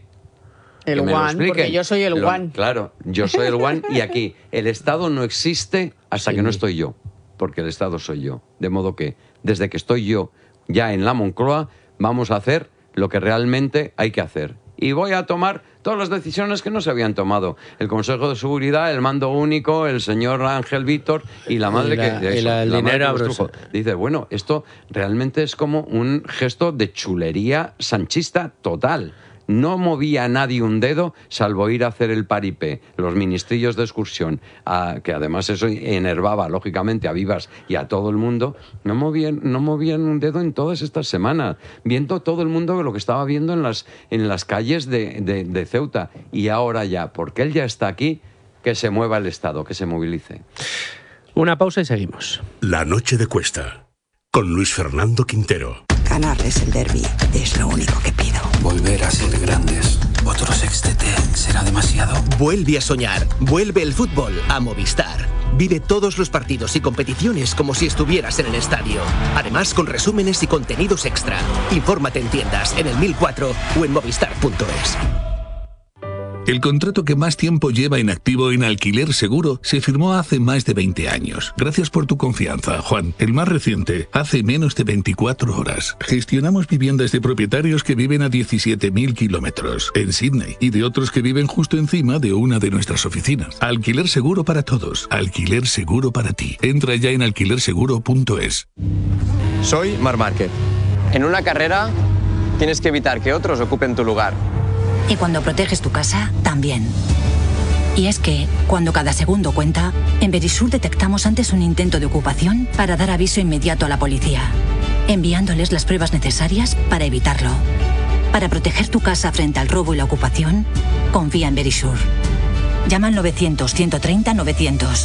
El Que me lo One, expliquen. porque yo soy el Lo- One. Claro, yo soy el One y aquí el Estado no existe hasta Sí. que no estoy yo, porque el Estado soy yo. De modo que, desde que estoy yo ya en la Moncloa, vamos a hacer lo que realmente hay que hacer. Y voy a tomar todas las decisiones que no se habían tomado. El Consejo de Seguridad, el mando único, el señor Ángel Víctor y la madre Y la- que... y eso, la- el la madre dinero que a nos trujo. Bruselas. Dice, bueno, esto realmente es como un gesto de chulería sanchista total. No movía a nadie un dedo, salvo ir a hacer el paripé, los ministrillos de excursión, a, que además eso enervaba, lógicamente, a Vivas y a todo el mundo. No movían, no movían un dedo en todas estas semanas, viendo todo el mundo lo que estaba viendo en las, en las calles de, de, de Ceuta. Y ahora ya, porque él ya está aquí, que se mueva el Estado, que se movilice. Una pausa y seguimos. La noche de Cuesta, con Luis Fernando Quintero. Ganarles el derbi es lo único que pido. Volver a ser grandes. Otro sextete será demasiado. Vuelve a soñar. Vuelve el fútbol a Movistar. Vive todos los partidos y competiciones como si estuvieras en el estadio. Además, con resúmenes y contenidos extra. Infórmate en tiendas, en el mil cuatro o en movistar punto es. El contrato que más tiempo lleva inactivo en Alquiler Seguro se firmó hace más de veinte años. Gracias por tu confianza, Juan. El más reciente, hace menos de veinticuatro horas. Gestionamos viviendas de propietarios que viven a diecisiete mil kilómetros en Sydney y de otros que viven justo encima de una de nuestras oficinas. Alquiler Seguro para todos. Alquiler Seguro para ti. Entra ya en alquiler seguro punto es. Soy Marc Márquez. En una carrera tienes que evitar que otros ocupen tu lugar. Y cuando proteges tu casa, también. Y es que, cuando cada segundo cuenta, en Verisur detectamos antes un intento de ocupación para dar aviso inmediato a la policía, enviándoles las pruebas necesarias para evitarlo. Para proteger tu casa frente al robo y la ocupación, confía en Verisur. Llama al novecientos, ciento treinta, novecientos.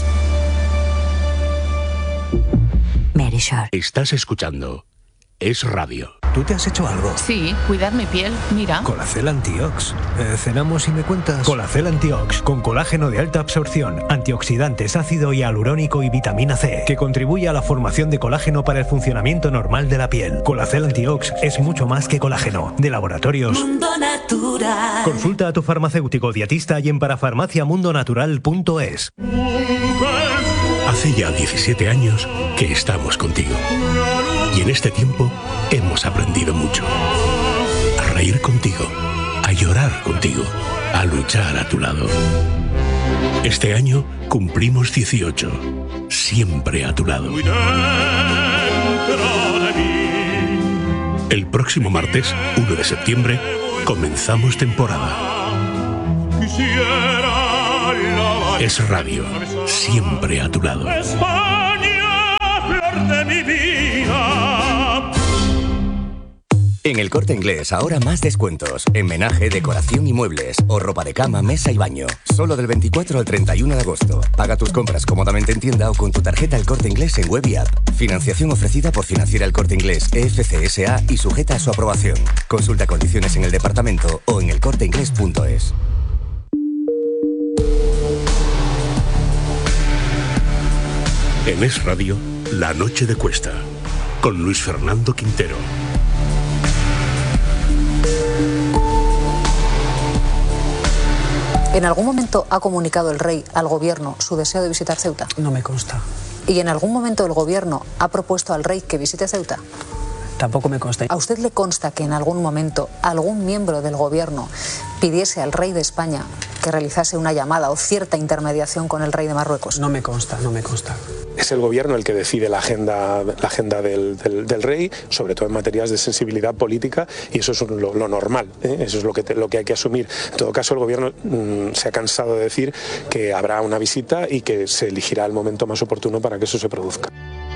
Verisur. Estás escuchando Es Radio. ¿tú te has hecho algo? Sí, cuidar mi piel, mira. Colacel Antiox. Eh, cenamos y me cuentas. Colacel Antiox, con colágeno de alta absorción, antioxidantes, ácido hialurónico y vitamina C, que contribuye a la formación de colágeno para el funcionamiento normal de la piel. Colacel Antiox es mucho más que colágeno. De Laboratorios Mundo Natural. Consulta a tu farmacéutico dietista y en parafarmacia mundo natural punto es. Hace ya diecisiete años que estamos contigo. Y en este tiempo hemos aprendido mucho. A reír contigo, a llorar contigo, a luchar a tu lado. Este año cumplimos dieciocho. Siempre a tu lado. El próximo martes, uno de septiembre, comenzamos temporada. Es radio, siempre a tu lado. España, flor de mi vida. En El Corte Inglés ahora más descuentos. En menaje, decoración y muebles. O ropa de cama, mesa y baño. Solo del veinticuatro al treinta y uno de agosto. Paga tus compras cómodamente en tienda o con tu tarjeta El Corte Inglés en web y app. Financiación ofrecida por Financiera El Corte Inglés E F C S A y sujeta a su aprobación. Consulta condiciones en el departamento o en el corte inglés punto es. En Es Radio, La Noche de Cuesta, con Luis Fernando Quintero. ¿En algún momento ha comunicado el rey al gobierno su deseo de visitar Ceuta? No me consta. ¿Y en algún momento el gobierno ha propuesto al rey que visite Ceuta? Tampoco me consta. ¿A usted le consta que en algún momento algún miembro del gobierno pidiese al rey de España que realizase una llamada o cierta intermediación con el rey de Marruecos? No me consta, no me consta. Es el gobierno el que decide la agenda, la agenda del, del, del rey, sobre todo en materias de sensibilidad política, y eso es lo, lo normal, ¿eh? Eso es lo que, te, lo que hay que asumir. En todo caso, el gobierno mmm, se ha cansado de decir que habrá una visita y que se elegirá el momento más oportuno para que eso se produzca.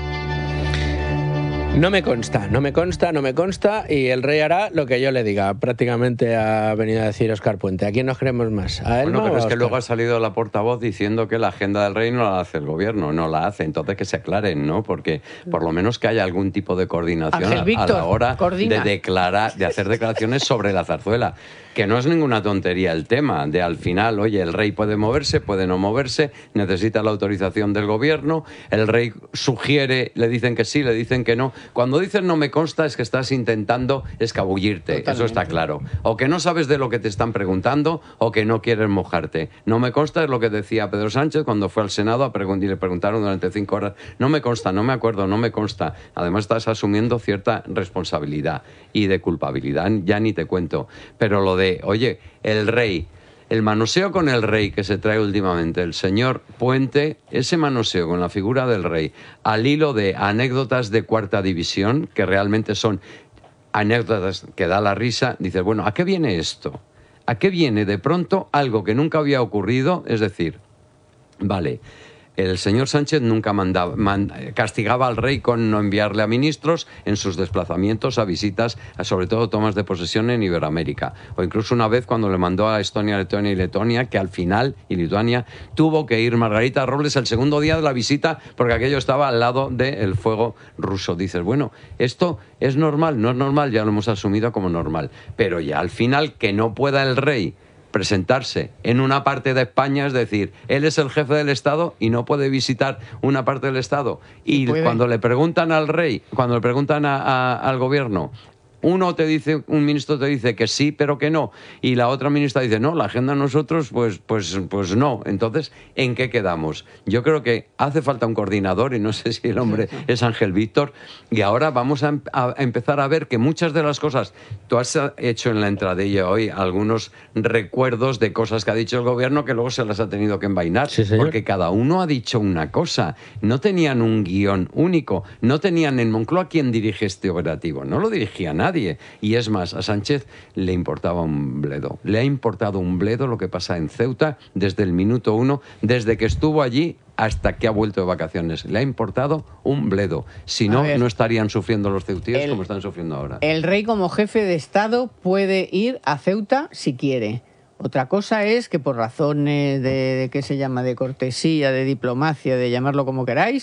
No me consta, no me consta, no me consta, y el rey hará lo que yo le diga. Prácticamente ha venido a decir Óscar Puente. ¿A quién nos creemos más? ¿A él? Bueno, pero o a es que Óscar? luego ha salido la portavoz diciendo que la agenda del rey no la hace el gobierno, no la hace. Entonces que se aclaren, ¿no? Porque por lo menos que haya algún tipo de coordinación Ángel a, Víctor, a la hora coordina. de declarar, de hacer declaraciones sobre la zarzuela. Que no es ninguna tontería el tema, de al final, oye, el rey puede moverse, puede no moverse, necesita la autorización del gobierno, el rey sugiere, le dicen que sí, le dicen que no. Cuando dicen no me consta es que estás intentando escabullirte, Totalmente. Eso está claro. O que no sabes de lo que te están preguntando o que no quieres mojarte. No me consta es lo que decía Pedro Sánchez cuando fue al Senado a pregun- y le preguntaron durante cinco horas, no me consta, no me acuerdo, no me consta. Además estás asumiendo cierta responsabilidad y de culpabilidad, ya ni te cuento. Pero lo de De, oye, el rey, el manoseo con el rey que se trae últimamente el señor Puente, ese manoseo con la figura del rey, al hilo de anécdotas de cuarta división, que realmente son anécdotas que da la risa, dices, bueno, ¿a qué viene esto? ¿A qué viene de pronto algo que nunca había ocurrido? Es decir, vale, el señor Sánchez nunca mandaba, mand, castigaba al rey con no enviarle a ministros en sus desplazamientos a visitas, a sobre todo tomas de posesión en Iberoamérica. O incluso una vez cuando le mandó a Estonia, Letonia y Letonia, que al final, y Lituania, tuvo que ir Margarita Robles el segundo día de la visita porque aquello estaba al lado del fuego ruso. Dices, bueno, esto es normal, no es normal, ya lo hemos asumido como normal. Pero ya al final que no pueda el rey presentarse en una parte de España, es decir, él es el jefe del Estado y no puede visitar una parte del Estado. Y cuando le preguntan al rey, cuando le preguntan a, a, al gobierno, uno te dice, un ministro te dice que sí, pero que no, y la otra ministra dice, no, la agenda nosotros, pues, pues, pues no. Entonces, ¿en qué quedamos? Yo creo que hace falta un coordinador, y no sé si el hombre es Ángel Víctor, y ahora vamos a, a empezar a ver que muchas de las cosas, tú has hecho en la entradilla hoy algunos recuerdos de cosas que ha dicho el gobierno que luego se las ha tenido que envainar, sí, porque cada uno ha dicho una cosa, no tenían un guión único, no tenían en Moncloa quien dirige este operativo, no lo dirigía nadie. Y es más, a Sánchez le importaba un bledo. Le ha importado un bledo lo que pasa en Ceuta desde el minuto uno, desde que estuvo allí hasta que ha vuelto de vacaciones. Le ha importado un bledo. Si no, no estarían sufriendo los ceutíes el, como están sufriendo ahora. El rey como jefe de Estado puede ir a Ceuta si quiere. Otra cosa es que por razones de, de ¿qué se llama?, de cortesía, de diplomacia, de llamarlo como queráis,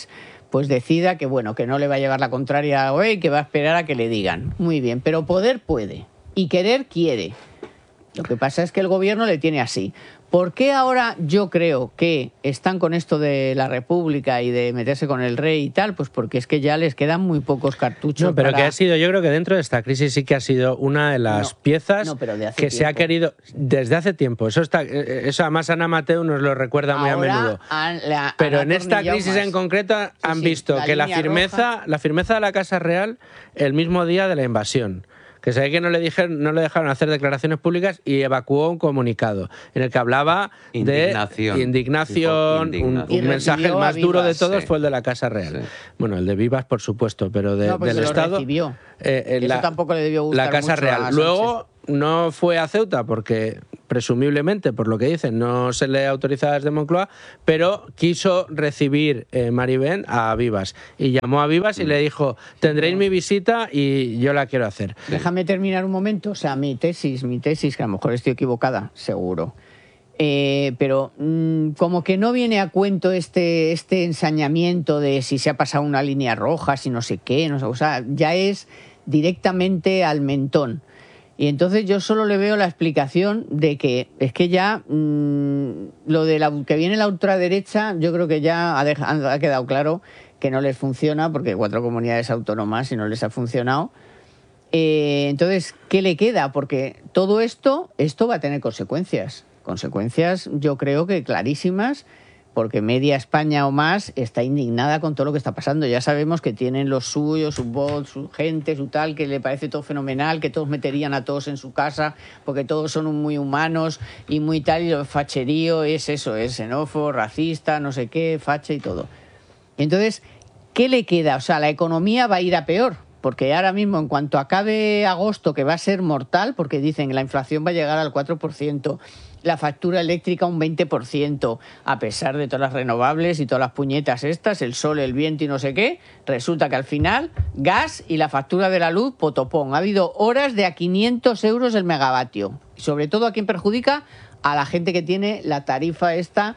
pues decida que, bueno, que no le va a llevar la contraria a O E, que va a esperar a que le digan. Muy bien, pero poder puede y querer quiere. Lo que pasa es que el gobierno le tiene así. ¿Por qué ahora yo creo que están con esto de la República y de meterse con el rey y tal? Pues porque es que ya les quedan muy pocos cartuchos. No, pero para... que ha sido, yo creo que dentro de esta crisis sí que ha sido una de las no, piezas no, pero de hace que tiempo. se ha querido desde hace tiempo. Eso está, eso además Ana Mateu nos lo recuerda muy ahora, a menudo. Han, la, pero han en esta crisis más. en concreto han sí, visto la que la firmeza, roja. la firmeza de la Casa Real el mismo día de la invasión. Que se ve que no le dijeron, no le dejaron hacer declaraciones públicas y evacuó un comunicado en el que hablaba indignación. de indignación, indignación. Un, un mensaje el más duro de todos sí. fue el de la Casa Real. Sí. Bueno, el de Vivas, por supuesto, pero de, no, del lo Estado. Recibió. Eh, eh, Eso la, tampoco le debió gustar la Casa mucho Real. a Luego no fue a Ceuta porque presumiblemente, por lo que dicen, no se le autorizaba desde Moncloa, pero quiso recibir eh, Maribén a Vivas y llamó a Vivas y le dijo, tendréis mi visita y yo la quiero hacer. Déjame terminar un momento, o sea, mi tesis, mi tesis, que a lo mejor estoy equivocada, seguro. Eh, pero mmm, como que no viene a cuento este, este ensañamiento de si se ha pasado una línea roja, si no sé qué, no sé, o sea, ya es directamente al mentón. Y entonces yo solo le veo la explicación de que es que ya mmm, lo de la, que viene la ultraderecha, yo creo que ya ha, deja, ha quedado claro que no les funciona, porque cuatro comunidades autónomas y no les ha funcionado. Eh, entonces, ¿qué le queda? Porque todo esto, esto va a tener consecuencias. Consecuencias, yo creo que clarísimas, porque media España o más está indignada con todo lo que está pasando. Ya sabemos que tienen los suyos, su voz, su gente, su tal, que le parece todo fenomenal, que todos meterían a todos en su casa, porque todos son muy humanos y muy tal, y el facherío es eso, es xenófobo, racista, no sé qué, facha y todo. Entonces, ¿qué le queda? O sea, la economía va a ir a peor, porque ahora mismo, en cuanto acabe agosto, que va a ser mortal, porque dicen que la inflación va a llegar al cuatro por ciento, la factura eléctrica un veinte por ciento, a pesar de todas las renovables y todas las puñetas estas, el sol, el viento y no sé qué, resulta que al final gas y la factura de la luz, potopón. Ha habido horas de a quinientos euros el megavatio. Y sobre todo, ¿a quién perjudica? A la gente que tiene la tarifa esta...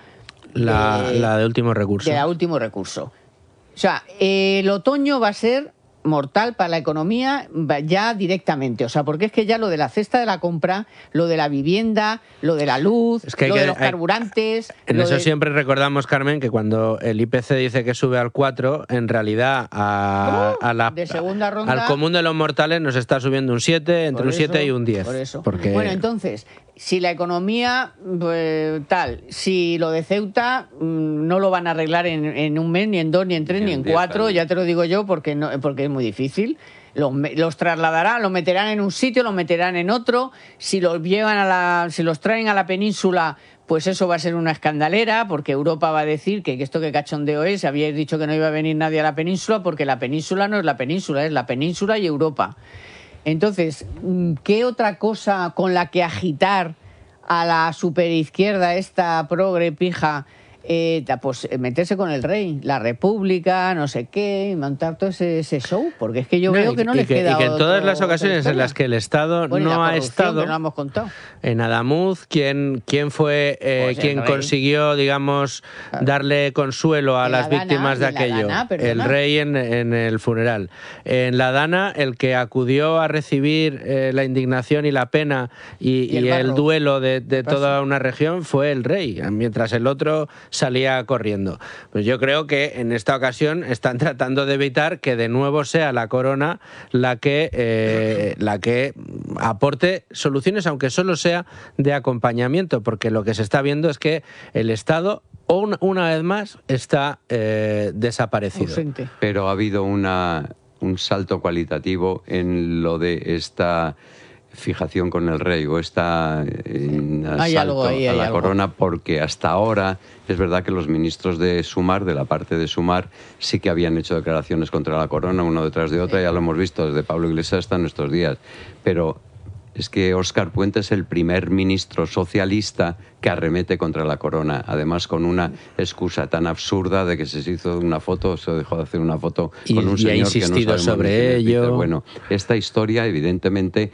La de, la de último recurso. De la último recurso. O sea, eh, el otoño va a ser mortal para la economía ya directamente, o sea, porque es que ya lo de la cesta de la compra, lo de la vivienda, lo de la luz, es que lo que, de los hay, carburantes... En eso de... siempre recordamos, Carmen, que cuando el I P C dice que sube al cuatro, en realidad a, a la, de segunda ronda, al común de los mortales nos está subiendo un siete, entre un siete y un diez. Por eso. Porque... Bueno, entonces, si la economía, pues, tal, si lo de Ceuta mmm, no lo van a arreglar en, en un mes, ni en dos, ni en tres, ni, ni en cuatro, años. Ya te lo digo yo, porque, no, porque es muy difícil. Los, los trasladarán, los meterán en un sitio, los meterán en otro. Si los llevan a la, si los traen a la península, pues eso va a ser una escandalera, porque Europa va a decir que, que esto que cachondeo es, habíais dicho que no iba a venir nadie a la península, porque la península no es la península, es la península y Europa. Entonces, ¿qué otra cosa con la que agitar a la superizquierda, esta progre pija, eh, pues meterse con el rey, la república, no sé qué, y montar todo ese, ese show? Porque es que yo no, veo que no les que, queda Y que en otro, todas las ocasiones en las que el Estado bueno, no ha estado... Que no hemos contado. En Adamuz, ¿quién, quién fue eh, pues quien consiguió, digamos, darle consuelo a las Dana, víctimas de aquello? Dana, el rey en, en el funeral. En la Dana, el que acudió a recibir eh, la indignación y la pena y, y, el, y el duelo de, de toda una región fue el rey, mientras el otro salía corriendo. Pues yo creo que en esta ocasión están tratando de evitar que de nuevo sea la corona la que, eh, la que aporte soluciones, aunque solo sea de acompañamiento, porque lo que se está viendo es que el Estado una, una vez más está eh, desaparecido. Ausente. Pero ha habido una, un salto cualitativo en lo de esta fijación con el rey o esta eh, asalto ahí, a la algo. corona, porque hasta ahora es verdad que los ministros de Sumar, de la parte de Sumar, sí que habían hecho declaraciones contra la corona uno detrás de otra, sí. Ya lo hemos visto desde Pablo Iglesias hasta nuestros días, pero es que Óscar Puente es el primer ministro socialista que arremete contra la corona, además con una excusa tan absurda de que se hizo una foto, se dejó de hacer una foto y, con un y señor ha insistido que no sabemos sobre ello. Bueno, esta historia evidentemente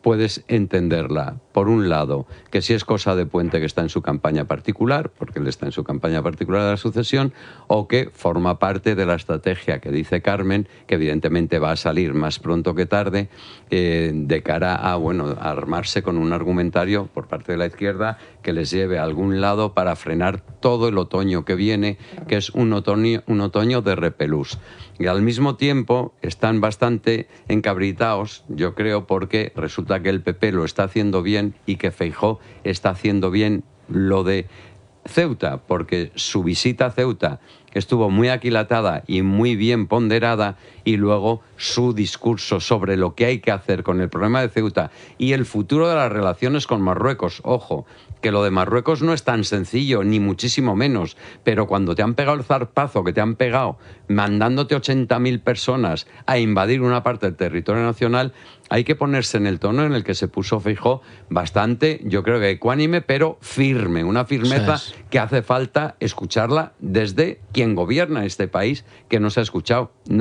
puedes entenderla, por un lado, que si es cosa de Puente que está en su campaña particular, porque él está en su campaña particular de la sucesión, o que forma parte de la estrategia que dice Carmen, que evidentemente va a salir más pronto que tarde, eh, de cara a, bueno, a armarse con un argumentario por parte de la izquierda que les lleve a algún lado para frenar todo el otoño que viene, que es un otoño, un otoño de repelús. Y al mismo tiempo están bastante encabritados, yo creo, porque resulta que el P P lo está haciendo bien y que Feijóo está haciendo bien lo de Ceuta, porque su visita a Ceuta estuvo muy aquilatada y muy bien ponderada, y luego su discurso sobre lo que hay que hacer con el problema de Ceuta y el futuro de las relaciones con Marruecos. Ojo, que lo de Marruecos no es tan sencillo, ni muchísimo menos, pero cuando te han pegado el zarpazo que te han pegado, mandándote ochenta mil personas a invadir una parte del territorio nacional, hay que ponerse en el tono en el que se puso Feijóo, bastante, yo creo que ecuánime, pero firme, una firmeza sí, que hace falta escucharla desde quien gobierna este país, que no se ha escuchado. No